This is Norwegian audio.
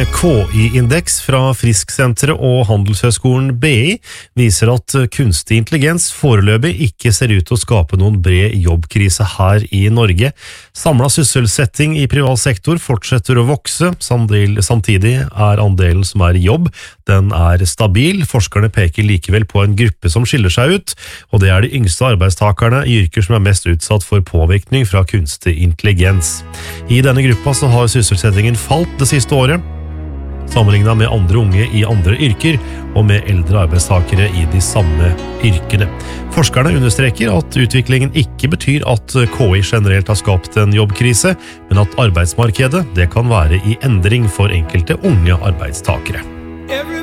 KI-indeks fra Frisksenteret og Handelshøyskolen BI viser at kunstig intelligens foreløpig ikke ser ut til å skape noen bred jobbkrise her i Norge. Samlet sysselsetting i privat sektor fortsetter å vokse, samtidig er andelen som er i jobb, den er stabil. Forskerne peker likevel på en gruppe som skiller seg ut, og det er de yngste arbeidstakerne i yrker som er mest utsatt for påvirkning fra kunstig intelligens. I denne gruppa så har sysselsettingen falt det siste året, sammenlignet med andre unge i andre yrker og med eldre arbeidstakere i de samme yrkene. Forskerne understreker at utviklingen ikke betyr at KI generelt har skapt en jobbkrise, men at arbeidsmarkedet det kan være i endring for enkelte unge arbeidstakere.